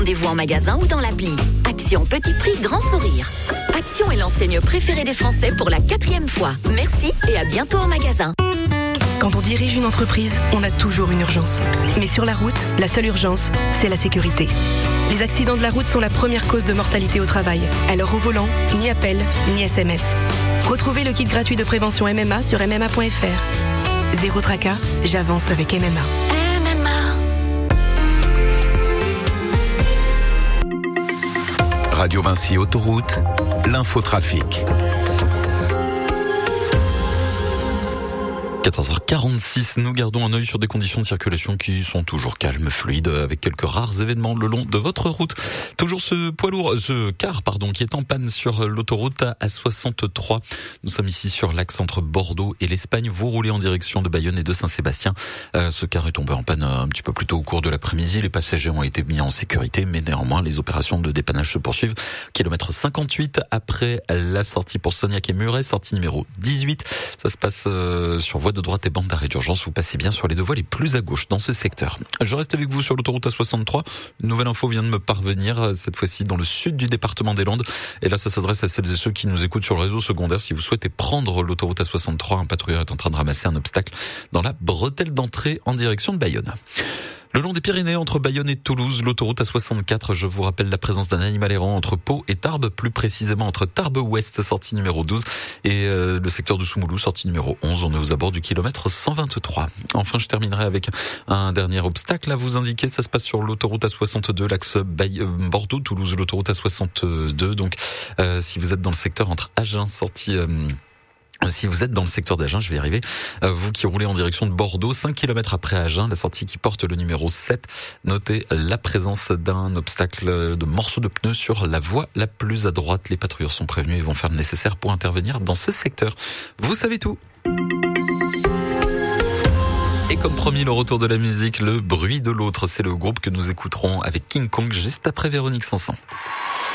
Rendez-vous en magasin ou dans l'appli. Action petit prix, grand sourire. Action est l'enseigne préférée des Français pour la 4e fois. Merci et à bientôt en magasin. Quand on dirige une entreprise, on a toujours une urgence. Mais sur la route, la seule urgence, c'est la sécurité. Les accidents de la route sont la première cause de mortalité au travail. Alors au volant, ni appel, ni SMS. Retrouvez le kit gratuit de prévention MMA sur MMA.fr. Zéro tracas, j'avance avec MMA. Radio Vinci Autoroute, l'infotrafic. 14h46, nous gardons un œil sur des conditions de circulation qui sont toujours calmes, fluides, avec quelques rares événements le long de votre route. Toujours ce car, qui est en panne sur l'autoroute A63. Nous sommes ici sur l'axe entre Bordeaux et l'Espagne. Vous roulez en direction de Bayonne et de Saint-Sébastien. Ce car est tombé en panne un petit peu plus tôt au cours de l'après-midi. Les passagers ont été mis en sécurité, mais néanmoins, les opérations de dépannage se poursuivent. Kilomètre 58 après la sortie pour Sognac et Muret, sortie numéro 18. Ça se passe sur voie de droite et bande d'arrêt d'urgence. Vous passez bien sur les deux voies les plus à gauche dans ce secteur. Je reste avec vous sur l'autoroute A63. Une nouvelle info vient de me parvenir, cette fois-ci dans le sud du département des Landes. Et là, ça s'adresse à celles et ceux qui nous écoutent sur le réseau secondaire. Si vous souhaitez prendre l'autoroute A63, un patrouilleur est en train de ramasser un obstacle dans la bretelle d'entrée en direction de Bayonne. Le long des Pyrénées, entre Bayonne et Toulouse, l'autoroute A64, je vous rappelle la présence d'un animal errant entre Pau et Tarbes, plus précisément entre Tarbes Ouest, sortie numéro 12, et le secteur de Soumoulou, sortie numéro 11. On est aux abords du kilomètre 123. Enfin, je terminerai avec un dernier obstacle à vous indiquer. Ça se passe sur l'autoroute A62, l'axe Bordeaux-Toulouse, l'autoroute A62. Donc, si vous êtes dans le secteur entre Agen, si vous êtes dans le secteur d'Agen, je vais y arriver, vous qui roulez en direction de Bordeaux, 5 km après Agen, la sortie qui porte le numéro 7, notez la présence d'un obstacle de morceaux de pneus sur la voie la plus à droite. Les patrouilleurs sont prévenus et vont faire le nécessaire pour intervenir dans ce secteur. Vous savez tout. Et comme promis, le retour de la musique, le bruit de l'autre, c'est le groupe que nous écouterons avec King Kong juste après Véronique Sanson.